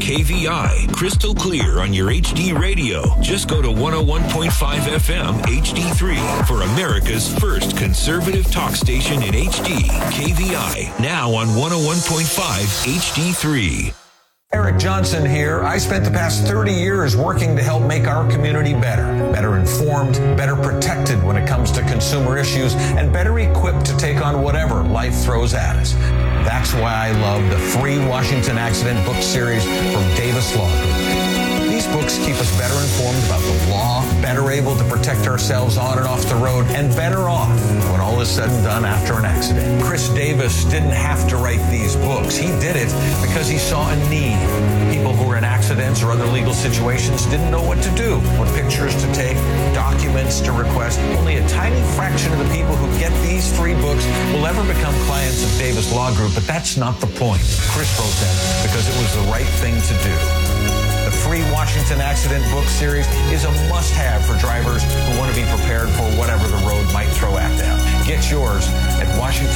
KVI, crystal clear on your HD radio. Just go to 101.5 FM HD3 for America's first conservative talk station in HD. KVI, now on 101.5 HD3. Eric Johnson here. I spent the past 30 years working to help make our community better informed, better protected when it comes to consumer issues, and better equipped to take on whatever life throws at us. That's why I love the free Washington Accident book series from Davis Law Group. These books keep us better informed about the law, better able to protect ourselves on and off the road, and better off when all is said and done after an accident. Chris Davis didn't have to write these books. He did it because he saw a need. People who were in accidents or other legal situations didn't know what to do, what pictures to take, documents to request. Only a tiny fraction of the people who get these free books will ever become clients of Davis Law Group, but that's not the point. Chris wrote them because it was the right thing to do. The free Washington Accident book series is a must-have for drivers who want to be prepared for whatever the road might throw at them. Get yours at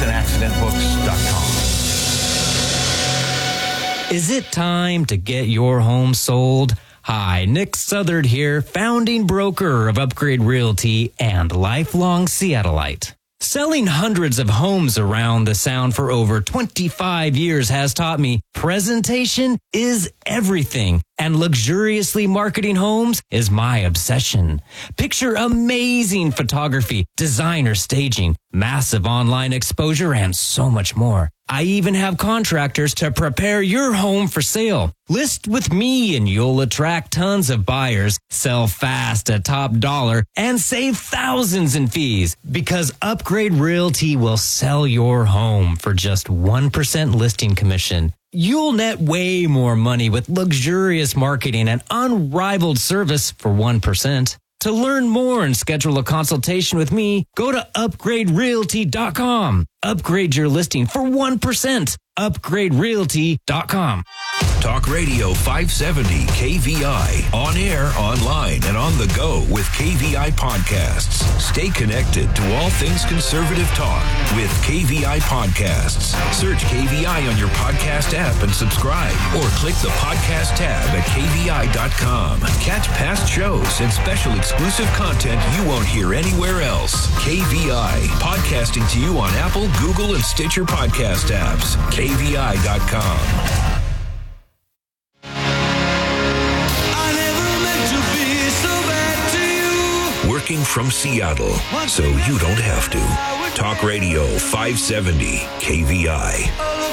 WashingtonAccidentBooks.com. Is it time to get your home sold? Hi, Nick Southard here, founding broker of Upgrade Realty and lifelong Seattleite. Selling hundreds of homes around the Sound for over 25 years has taught me presentation is everything, and luxuriously marketing homes is my obsession. Picture amazing photography, designer staging, massive online exposure, and so much more. I even have contractors to prepare your home for sale. List with me and you'll attract tons of buyers, sell fast at top dollar, and save thousands in fees because Upgrade Realty will sell your home for just 1% listing commission. You'll net way more money with luxurious marketing and unrivaled service for 1%. To learn more and schedule a consultation with me, go to upgraderealty.com. Upgrade your listing for 1%. upgraderealty.com. Talk Radio 570 KVI. On air, online, and on the go with KVI podcasts. Stay connected to all things conservative talk with KVI podcasts. Search KVI on your podcast app and subscribe, or click the podcast tab at kvi.com. Catch past shows and special exclusive content you won't hear anywhere else. KVI, podcasting to you on Apple, Google, and Stitcher podcast apps. KVI.com. Working from Seattle, so you don't have to. Talk Radio 570 KVI.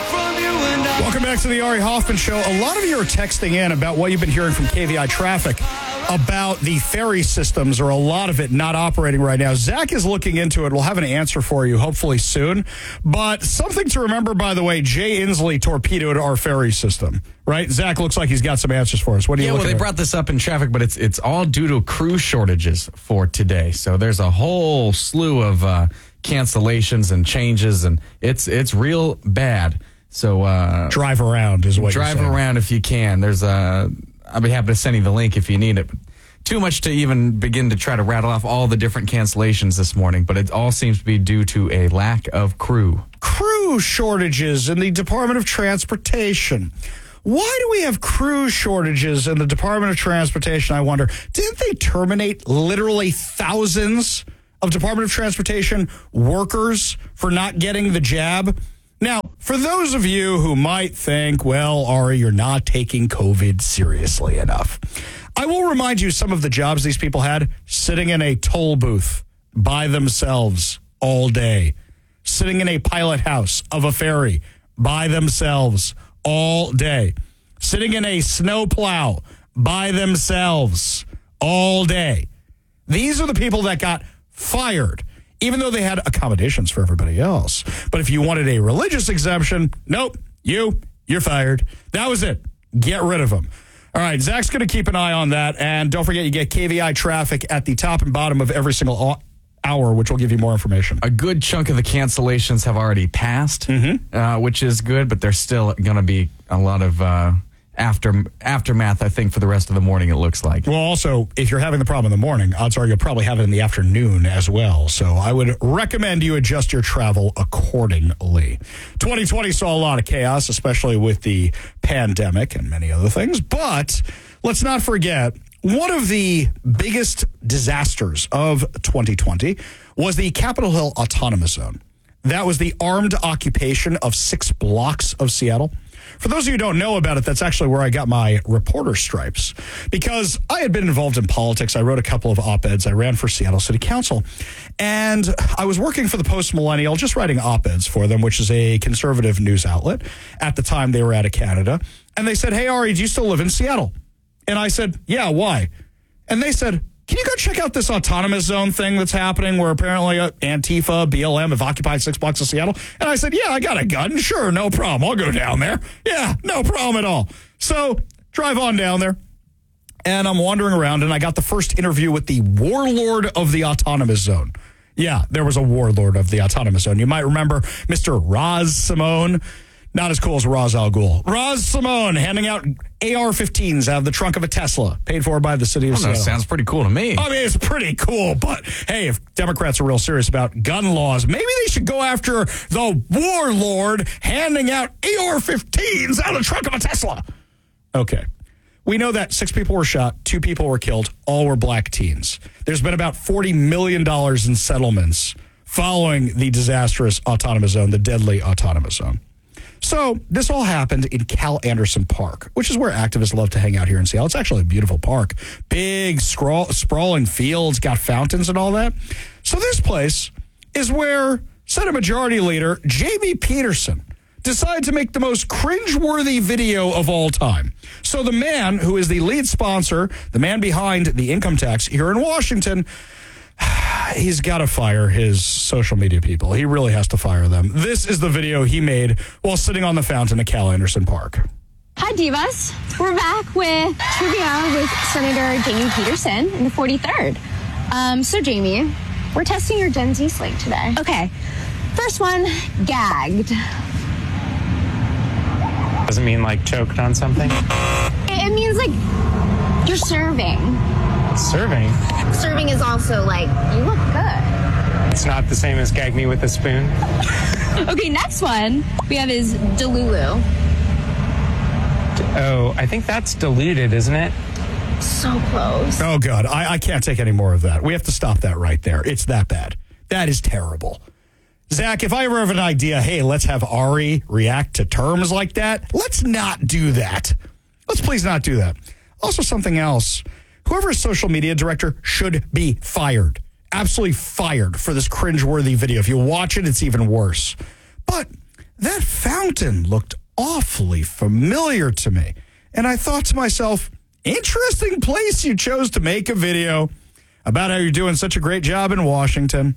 Welcome back to the Ari Hoffman Show. A lot of you are texting in about what you've been hearing from KVI Traffic about the ferry systems, or a lot of it not operating right now. Zach is looking into it. We'll have an answer for you hopefully soon. But something to remember, by the way, Jay Inslee torpedoed our ferry system, right? Zach looks like he's got some answers for us. What do you they brought this up in traffic, but it's all due to crew shortages for today. So there's a whole slew of cancellations and changes, and it's real bad. So drive around is what you're saying. Drive around if you can. I'll be happy to send you the link if you need it. But too much to even begin to try to rattle off all the different cancellations this morning, but it all seems to be due to a lack of crew. Crew shortages in the Department of Transportation. Why do we have crew shortages in the Department of Transportation, I wonder? Didn't they terminate literally thousands of Department of Transportation workers for not getting the jab? Now, for those of you who might think, well, Ari, you're not taking COVID seriously enough, I will remind you some of the jobs these people had: sitting in a toll booth by themselves all day, sitting in a pilot house of a ferry by themselves all day, sitting in a snowplow by themselves all day. These are the people that got fired, even though they had accommodations for everybody else. But if you wanted a religious exemption, nope, you're fired. That was it. Get rid of them. All right, Zach's going to keep an eye on that. And don't forget, you get KVI Traffic at the top and bottom of every single hour, which will give you more information. A good chunk of the cancellations have already passed, which is good, but there's still going to be a lot of aftermath, I think, for the rest of the morning, it looks like. Well, also, if you're having the problem in the morning, odds are you'll probably have it in the afternoon as well. So I would recommend you adjust your travel accordingly. 2020 saw a lot of chaos, especially with the pandemic and many other things. But let's not forget, one of the biggest disasters of 2020 was the Capitol Hill Autonomous Zone. That was the armed occupation of 6 blocks of Seattle. For those of you who don't know about it, that's actually where I got my reporter stripes. Because I had been involved in politics. I wrote a couple of op-eds. I ran for Seattle City Council. And I was working for the Post-Millennial, just writing op-eds for them, which is a conservative news outlet. At the time, they were out of Canada. And they said, "Hey, Ari, do you still live in Seattle?" And I said, "Yeah, why?" And they said, "Can you go check out this autonomous zone thing that's happening where apparently Antifa, BLM have occupied 6 blocks of Seattle?" And I said, "Yeah, I got a gun. Sure, no problem. I'll go down there. Yeah, no problem at all." So drive on down there. And I'm wandering around, and I got the first interview with the warlord of the autonomous zone. Yeah, there was a warlord of the autonomous zone. You might remember Mr. Raz Simone. Not as cool as Ra's al Ghul. Raz Simone handing out AR-15s out of the trunk of a Tesla, paid for by the city of Seattle. Sounds pretty cool to me. I mean, it's pretty cool, but hey, if Democrats are real serious about gun laws, maybe they should go after the warlord handing out AR-15s out of the trunk of a Tesla. Okay. We know that 6 people were shot, 2 people were killed, all were black teens. There's been about $40 million in settlements following the disastrous autonomous zone, the deadly autonomous zone. So this all happened in Cal Anderson Park, which is where activists love to hang out here in Seattle. It's actually a beautiful park. Big, sprawling fields, got fountains and all that. So this place is where Senate Majority Leader Jamie Peterson decided to make the most cringeworthy video of all time. So the man who is the lead sponsor, the man behind the income tax here in Washington, he's got to fire his social media people. He really has to fire them. This is the video he made while sitting on the fountain at Cal Anderson Park. Hi, Divas. We're back with trivia with Senator Jamie Peterson in the 43rd. So, Jamie, we're testing your Gen Z slang today. Okay. First one, gagged. Does it mean like choked on something? It means like you're serving. Serving? Serving is also like, you look good. It's not the same as gag me with a spoon. Okay, next one we have is Delulu. Oh, I think that's diluted, isn't it? So close. Oh, God. I can't take any more of that. We have to stop that right there. It's that bad. That is terrible. Zach, if I ever have an idea, hey, let's have Ari react to terms like that, let's not do that. Let's please not do that. Also, something else. Whoever is social media director should be fired. Absolutely fired for this cringeworthy video. If you watch it, it's even worse. But that fountain looked awfully familiar to me. And I thought to myself, interesting place you chose to make a video about how you're doing such a great job in Washington.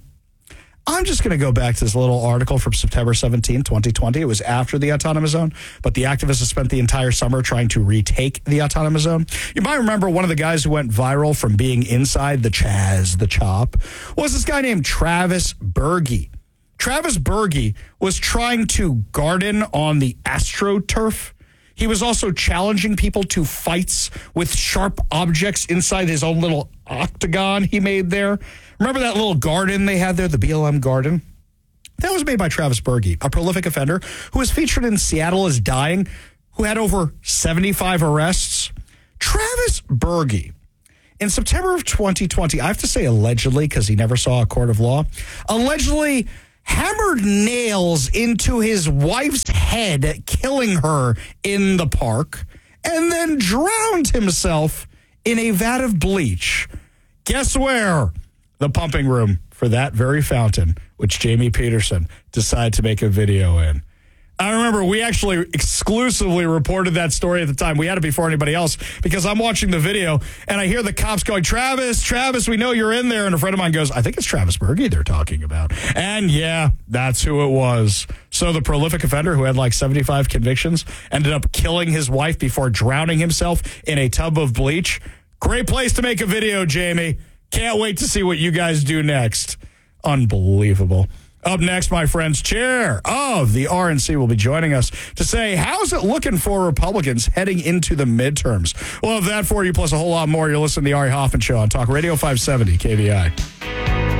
I'm just going to go back to this little article from September 17, 2020. It was after the autonomous zone, but the activists have spent the entire summer trying to retake the autonomous zone. You might remember one of the guys who went viral from being inside the Chaz, the Chop, was this guy named Travis Berge. Travis Berge was trying to garden on the AstroTurf. He was also challenging people to fights with sharp objects inside his own little octagon he made there. Remember that little garden they had there, the BLM garden? That was made by Travis Berge, a prolific offender who was featured in Seattle as Dying, who had over 75 arrests. Travis Berge, in September of 2020, I have to say allegedly because he never saw a court of law, allegedly hammered nails into his wife's head, killing her in the park, and then drowned himself in a vat of bleach. Guess where? The pumping room for that very fountain, which Jamie Peterson decided to make a video in. I remember we actually exclusively reported that story at the time. We had it before anybody else because I'm watching the video and I hear the cops going, Travis, we know you're in there. And a friend of mine goes, I think it's Travis Berge they're talking about. And yeah, that's who it was. So the prolific offender who had like 75 convictions ended up killing his wife before drowning himself in a tub of bleach. Great place to make a video, Jamie. Can't wait to see what you guys do next. Unbelievable. Up next, my friends, Chair of the RNC will be joining us to say, how's it looking for Republicans heading into the midterms? We'll have that for you, plus a whole lot more. You're listening to the Ari Hoffman Show on Talk Radio 570 KVI.